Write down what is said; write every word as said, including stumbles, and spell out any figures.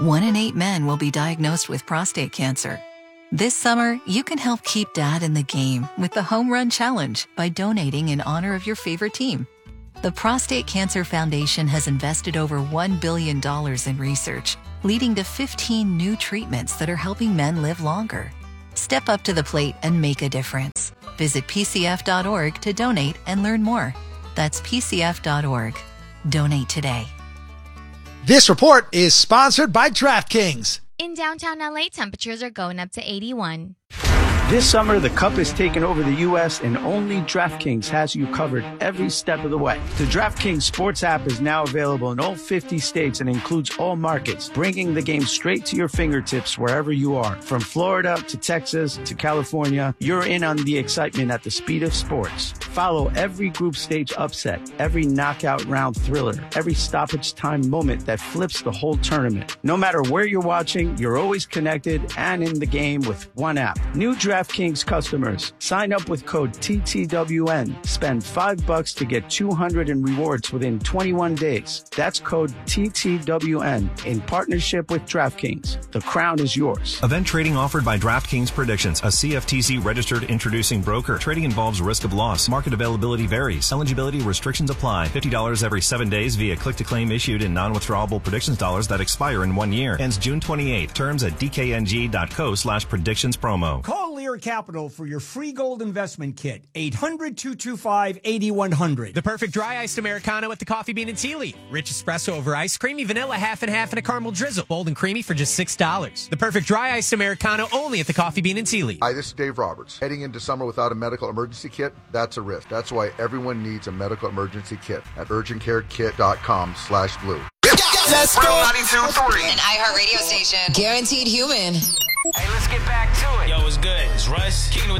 One in eight men will be diagnosed with prostate cancer. This summer, you can help keep Dad in the game with the Home Run Challenge by donating in honor of your favorite team. The Prostate Cancer Foundation has invested over one billion dollars in research, leading to fifteen new treatments that are helping men live longer. Step up to the plate and make a difference. Visit P C F dot org to donate and learn more. That's P C F dot org. Donate today. This report is sponsored by DraftKings. In downtown L A, temperatures are going up to eighty-one. This summer, the Cup is taking over the U S and only DraftKings has you covered every step of the way. The DraftKings Sports app is now available in all fifty states and includes all markets, bringing the game straight to your fingertips wherever you are. From Florida to Texas to California, you're in on the excitement at the speed of sports. Follow every group stage upset, every knockout round thriller, every stoppage time moment that flips the whole tournament. No matter where you're watching, you're always connected and in the game with one app. New DraftKings customers, sign up with code T T W N. Spend five bucks to get two hundred in rewards within twenty-one days. That's code T T W N in partnership with DraftKings. The crown is yours. Event trading offered by DraftKings Predictions, a C F T C registered introducing broker. Trading involves risk of loss. Market availability varies. Eligibility restrictions apply. fifty dollars every seven days via click-to-claim issued in non-withdrawable predictions dollars that expire in one year. Ends June twenty-eighth. Terms at dkng.co slash predictions promo. Call Lear Capital for your free gold investment kit. eight hundred, two two five, eight one zero zero. The perfect dry iced Americano at the Coffee Bean and Tea Leaf. Rich espresso over ice, creamy vanilla half and half, and a caramel drizzle. Bold and creamy for just six dollars. The perfect dry iced Americano only at the Coffee Bean and Tea Leaf. Hi, this is Dave Roberts. Heading into summer without a medical emergency kit, that's a risk. That's why everyone needs a medical emergency kit at urgent care kit dot com slash blue. Let's go. ninety-two point three. An iHeart radio station. Guaranteed human. Hey, let's get back to it. Yo, what's good? It's Russ. Kicking it with